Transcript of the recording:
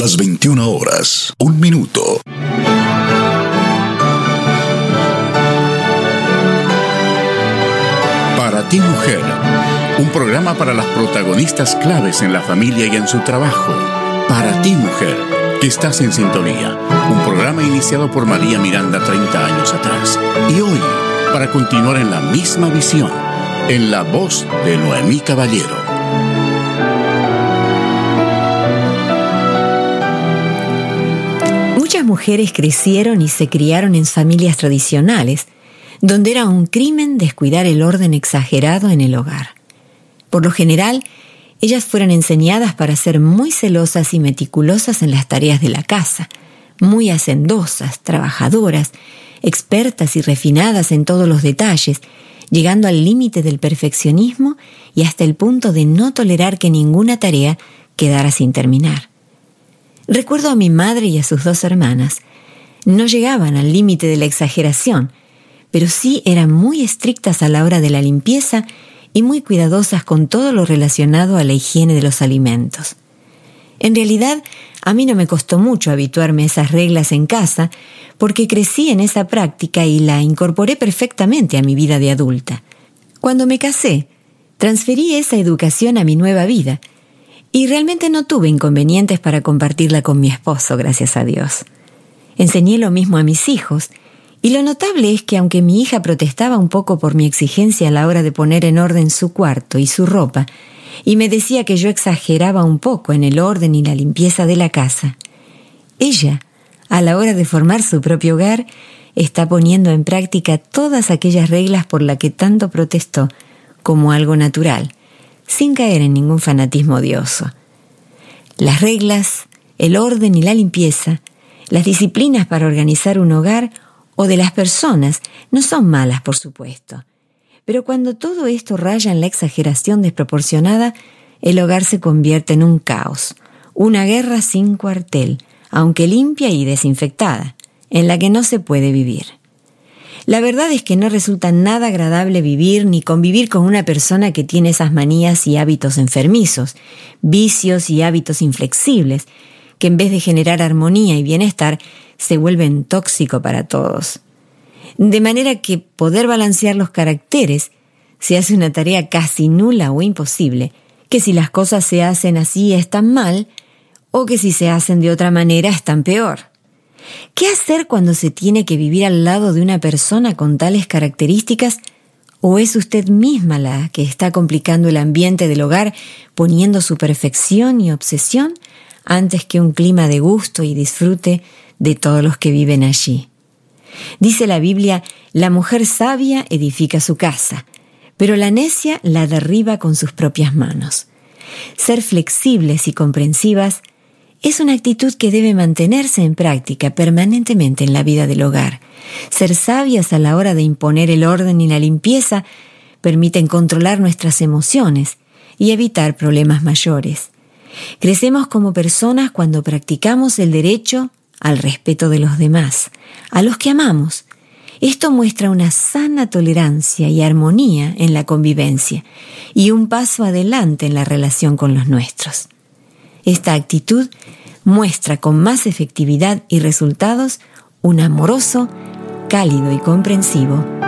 Las 21 horas, 1 minuto. Para ti, mujer, un programa para las protagonistas claves en la familia y en su trabajo. Para ti, mujer, que estás en sintonía. Un programa iniciado por María Miranda 30 años atrás. Y hoy, para continuar en la misma visión, en la voz de Noemí Caballero. Muchas mujeres crecieron y se criaron en familias tradicionales, donde era un crimen descuidar el orden exagerado en el hogar. Por lo general, ellas fueron enseñadas para ser muy celosas y meticulosas en las tareas de la casa, muy hacendosas, trabajadoras, expertas y refinadas en todos los detalles, llegando al límite del perfeccionismo y hasta el punto de no tolerar que ninguna tarea quedara sin terminar. Recuerdo a mi madre y a sus 2 hermanas. No llegaban al límite de la exageración, pero sí eran muy estrictas a la hora de la limpieza y muy cuidadosas con todo lo relacionado a la higiene de los alimentos. En realidad, a mí no me costó mucho habituarme a esas reglas en casa, porque crecí en esa práctica y la incorporé perfectamente a mi vida de adulta. Cuando me casé, transferí esa educación a mi nueva vida, y realmente no tuve inconvenientes para compartirla con mi esposo, gracias a Dios. Enseñé lo mismo a mis hijos, y lo notable es que aunque mi hija protestaba un poco por mi exigencia a la hora de poner en orden su cuarto y su ropa, y me decía que yo exageraba un poco en el orden y la limpieza de la casa, ella, a la hora de formar su propio hogar, está poniendo en práctica todas aquellas reglas por las que tanto protestó como algo natural, sin caer en ningún fanatismo odioso. Las reglas, el orden y la limpieza, las disciplinas para organizar un hogar o de las personas no son malas, por supuesto. Pero cuando todo esto raya en la exageración desproporcionada, el hogar se convierte en un caos, una guerra sin cuartel, aunque limpia y desinfectada, en la que no se puede vivir. La verdad es que no resulta nada agradable vivir ni convivir con una persona que tiene esas manías y hábitos enfermizos, vicios y hábitos inflexibles, que en vez de generar armonía y bienestar, se vuelven tóxicos para todos. De manera que poder balancear los caracteres se hace una tarea casi nula o imposible, que si las cosas se hacen así están mal, o que si se hacen de otra manera están peor. ¿Qué hacer cuando se tiene que vivir al lado de una persona con tales características? ¿O es usted misma la que está complicando el ambiente del hogar, poniendo su perfección y obsesión antes que un clima de gusto y disfrute de todos los que viven allí? Dice la Biblia, la mujer sabia edifica su casa, pero la necia la derriba con sus propias manos. Ser flexibles y comprensivas es una actitud que debe mantenerse en práctica permanentemente en la vida del hogar. Ser sabias a la hora de imponer el orden y la limpieza permiten controlar nuestras emociones y evitar problemas mayores. Crecemos como personas cuando practicamos el derecho al respeto de los demás, a los que amamos. Esto muestra una sana tolerancia y armonía en la convivencia y un paso adelante en la relación con los nuestros. Esta actitud muestra con más efectividad y resultados un amoroso, cálido y comprensivo